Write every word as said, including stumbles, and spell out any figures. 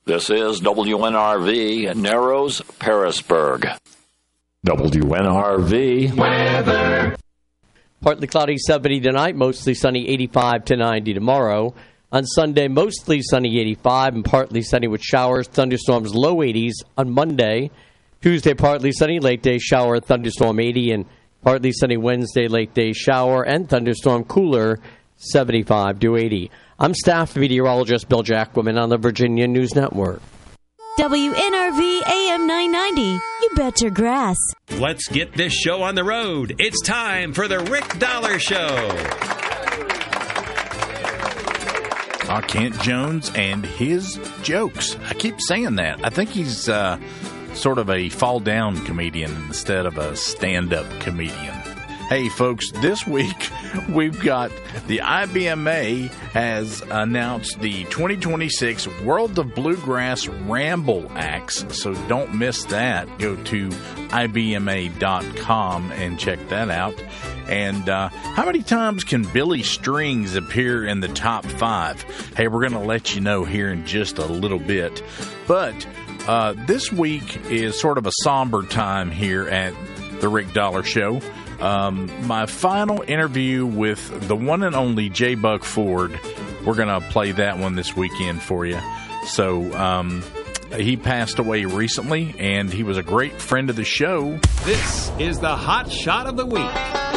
This is W N R V, Narrows, Parisburg. W N R V weather. Partly cloudy, seventy tonight, mostly sunny, eighty-five to ninety tomorrow. On Sunday, mostly sunny, eighty-five, and partly sunny with showers, thunderstorms, low eighties on Monday. Tuesday, partly sunny, late day shower, thunderstorm, eighty, and partly sunny Wednesday, late day shower, and thunderstorm, cooler, seventy-five to eighty. I'm staff meteorologist Bill Jackwoman on the Virginia News Network. W N R V A M nine ninety. You bet your grass. Let's get this show on the road. It's time for the Rick Dollar Show. Uh, Kent Jones and his jokes. I keep saying that. I think he's uh, sort of a fall-down comedian instead of a stand-up comedian. Hey, folks, this week we've got the I B M A has announced the twenty twenty-six World of Bluegrass Ramble Acts, so don't miss that. Go to I B M A dot com and check that out. And uh, how many times can Billy Strings appear in the top five? Hey, we're going to let you know here in just a little bit. But uh, this week is sort of a somber time here at the Rick Dollar Show. Um, my final interview with the one and only J. Buck Ford, we're going to play that one this weekend for you. So um, he passed away recently, and he was a great friend of the show. This is the Hot Shot of the Week.